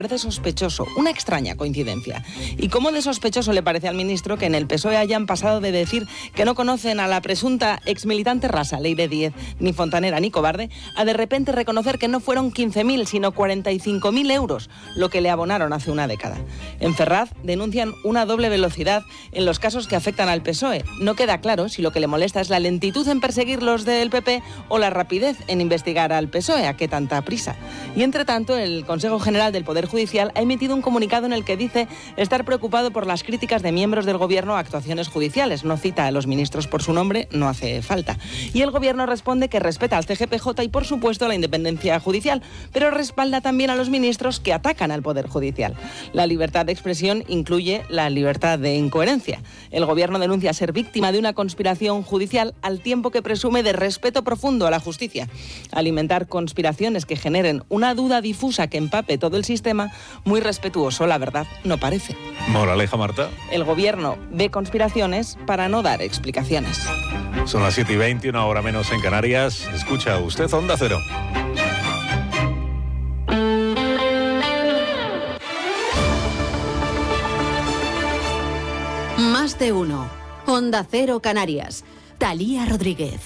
Parece sospechoso, una extraña coincidencia. ¿Y cómo de sospechoso le parece al ministro que en el PSOE hayan pasado de decir que no conocen a la presunta exmilitante Rasa, Leire Díez, ni fontanera ni cobarde, a de repente reconocer que no fueron 15.000, sino 45.000 euros, lo que le abonaron hace una década? En Ferraz denuncian una doble velocidad en los casos que afectan al PSOE. No queda claro si lo que le molesta es la lentitud en perseguir los del PP o la rapidez en investigar al PSOE. ¿A qué tanta prisa? Y entre tanto, el Consejo General del Poder Judicial ha emitido un comunicado en el que dice estar preocupado por las críticas de miembros del Gobierno a actuaciones judiciales. No cita a los ministros por su nombre, no hace falta. Y el Gobierno responde que respeta al CGPJ y, por supuesto, la independencia judicial, pero respalda también a los ministros que atacan al Poder Judicial. La libertad de expresión incluye la libertad de incoherencia. El Gobierno denuncia ser víctima de una conspiración judicial al tiempo que presume de respeto profundo a la justicia. Alimentar conspiraciones que generen una duda difusa que empape todo el sistema, muy respetuoso, la verdad, no parece. Moraleja, Marta. El Gobierno ve conspiraciones para no dar explicaciones. Son las 7:20, una hora menos en Canarias. Escucha usted Onda Cero. Más de uno. Onda Cero Canarias. Talía Rodríguez.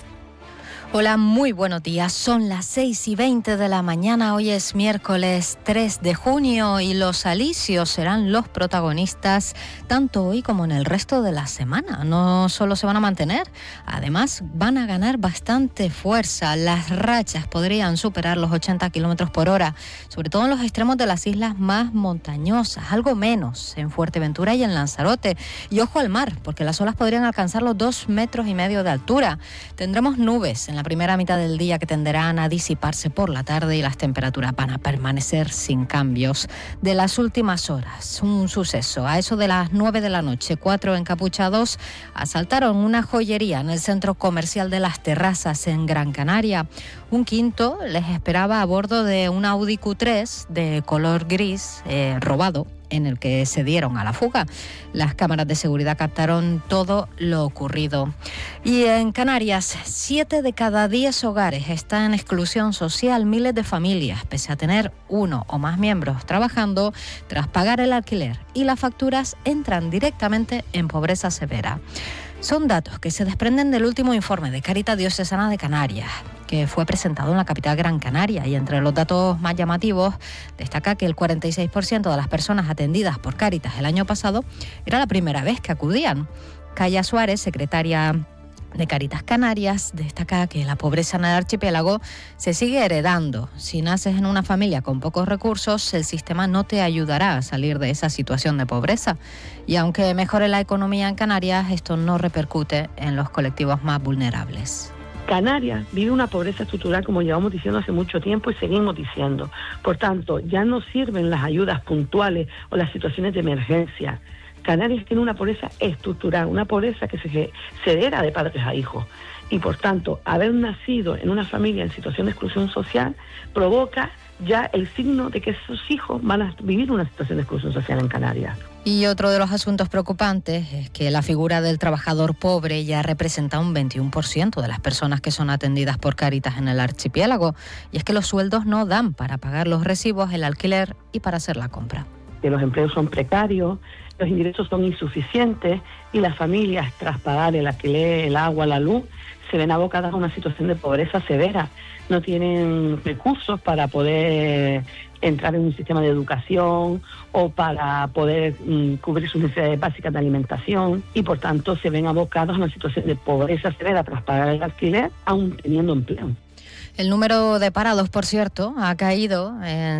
Hola, muy buenos días. Son las 6:20 de la mañana. Hoy es miércoles 3 de junio y los alisios serán los protagonistas tanto hoy como en el resto de la semana. No solo se van a mantener, además van a ganar bastante fuerza. Las rachas podrían superar los 80 kilómetros por hora, sobre todo en los extremos de las islas más montañosas, algo menos en Fuerteventura y en Lanzarote. Y ojo al mar, porque las olas podrían alcanzar los 2,5 metros de altura. Tendremos nubes en la primera mitad del día que tenderán a disiparse por la tarde y las temperaturas van a permanecer sin cambios. De las últimas horas, un suceso. A eso de las 9 de la noche, 4 encapuchados asaltaron una joyería en el centro comercial de Las Terrazas en Gran Canaria. Un quinto les esperaba a bordo de un Audi Q3 de color gris robado, en el que se dieron a la fuga. Las cámaras de seguridad captaron todo lo ocurrido. Y en Canarias, 7 de cada 10 hogares están en exclusión social. Miles de familias, pese a tener uno o más miembros trabajando, tras pagar el alquiler y las facturas, entran directamente en pobreza severa. Son datos que se desprenden del último informe de Cáritas Diocesana de Canarias, que fue presentado en la capital Gran Canaria, y entre los datos más llamativos destaca que el 46% de las personas atendidas por Cáritas el año pasado era la primera vez que acudían. Calla Suárez, secretaria de Cáritas Canarias, destaca que la pobreza en el archipiélago se sigue heredando. Si naces en una familia con pocos recursos, el sistema no te ayudará a salir de esa situación de pobreza. Y aunque mejore la economía en Canarias, esto no repercute en los colectivos más vulnerables. Canarias vive una pobreza estructural, como llevamos diciendo hace mucho tiempo y seguimos diciendo. Por tanto, ya no sirven las ayudas puntuales o las situaciones de emergencia. Canarias tiene una pobreza estructural, una pobreza que se hereda de padres a hijos. Y por tanto, haber nacido en una familia en situación de exclusión social provoca ya el signo de que esos hijos van a vivir una situación de exclusión social en Canarias. Y otro de los asuntos preocupantes es que la figura del trabajador pobre ya representa un 21% de las personas que son atendidas por Cáritas en el archipiélago. Y es que los sueldos no dan para pagar los recibos, el alquiler y para hacer la compra. Que los empleos son precarios, los ingresos son insuficientes y las familias, tras pagar el alquiler, el agua, la luz, se ven abocadas a una situación de pobreza severa. No tienen recursos para poder entrar en un sistema de educación o para poder cubrir sus necesidades básicas de alimentación y por tanto se ven abocados a una situación de pobreza severa tras pagar el alquiler, aún teniendo empleo. El número de parados, por cierto, ha caído en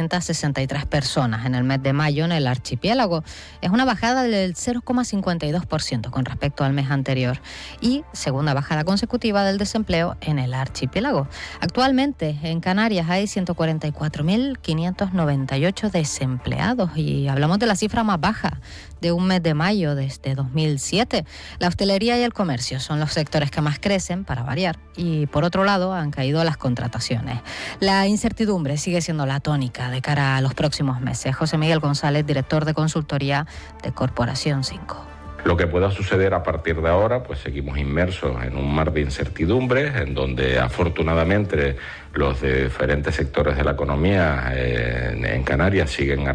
763 personas en el mes de mayo en el archipiélago. Es una bajada del 0,52% con respecto al mes anterior y segunda bajada consecutiva del desempleo en el archipiélago. Actualmente en Canarias hay 144.598 desempleados y hablamos de la cifra más baja de un mes de mayo desde 2007. La hostelería y el comercio son los sectores que más crecen, para variar, y por otro lado han caído las contrataciones. La incertidumbre sigue siendo la tónica de cara a los próximos meses. José Miguel González, director de consultoría de Corporación 5. Lo que pueda suceder a partir de ahora, pues seguimos inmersos en un mar de incertidumbres, en donde afortunadamente los diferentes sectores de la economía en Canarias siguen